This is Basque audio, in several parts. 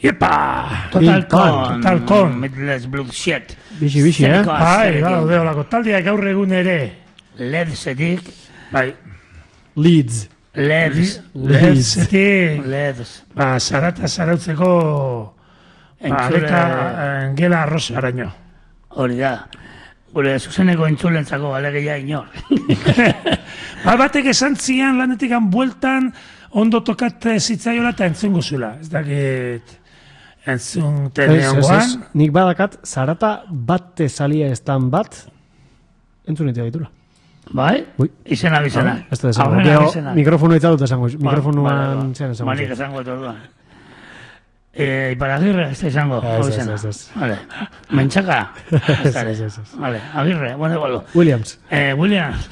Iepa! Total Con. Midless Bloodshed. Bixi, Bai, daude olako taldeak gaur egun ere. Ledzetik. Bai, Leeds. Ledzetik. Ledz. Ba, zarata zarautzeko aleta Angela Rosaraino. Hori da. Gure zuzeneko entzulentzako alegeia inor. Batek esan zian lanetik bueltan ondo tokat zitzaiola eta entzungo zula. Ez dakit entzun tenean Nik badakat, zarata bat salia estan bat entzunitea ditula. Bai? Izena bizena. Ez da esango. Mikrofono itzadut esango. Mikrofonuan zean esango. Manik esango etorduan. Iparagirre, ez da izango. Ez. Vale. Mentxaka. Ez. Vale, Agirre, bueno, igual. Williams. Williams.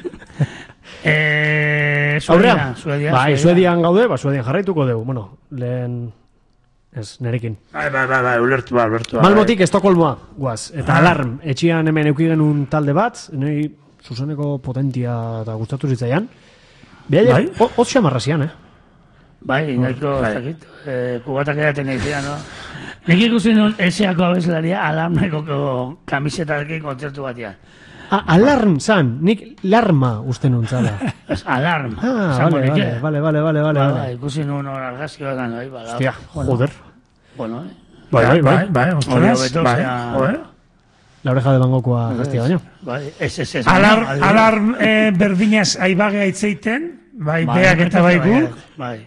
Aurrean? Suedia. Bai, Suedian gaude, Suedian jarraituko dugu. Bueno, lehen... Ez, nerekin. Bai, ulertu. Malmotik Estokolmoa, guaz. Eta Alarm, etxian hemen euki genuen talde bat, nahi zuzeneko potentia eta gustatu zitzaian. Bai? Hot xamarra zian, Bai, nahiko zakit. Kubatak edaten egizia, no? Nik ikusi nun eseako abeslaria Alarm nahiko kamisetarekin kontzertu batian. Alarm, zan, nik larma uste nuntzala. Alarm. Vale. Ikusi nun argazki bat gano. Hostia, joder. Bueno, Bai, ostras. La oreja de Bangokoa gaztia baino. Bai, ez. Alarm berdinaz aibagea itzeiten, bai, beak eta bai guk. Bai.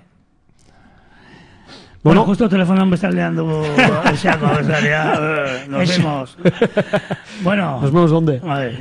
Bueno, justo telefonan bestaldean dugu eseako abeslaria. Nos vemos. Bueno. Nos vemos donde? Bai.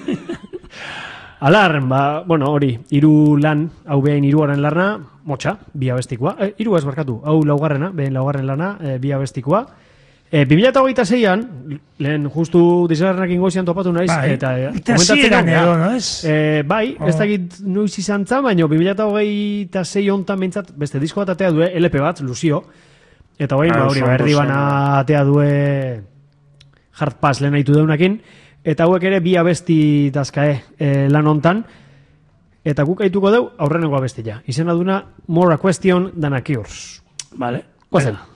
Alarm, bueno, hori, 3 lan, hau behin 3 lana, motxa, 2 abestikoa. 3 ez barkatu, hau laugarrena, behin 2 lana, 2 abestikoa. 2026an, lehen justu dizagarrenak ingoizian topatu naiz, eta komentatzen edo, no ez? Bai, ez dakit noiz izan zan, baina 2026 ontan bintzat, beste disko bat atea due, LP bat, Luzio, eta hori, hori, erdi bana atea due Hard Pass lehen haitu deunakin, eta hauek ere 2 abesti dazkae lan ontan, eta guk haituko deu aurreneko abestia. Izena duna More a Question than a Cure. Vale. Guazen.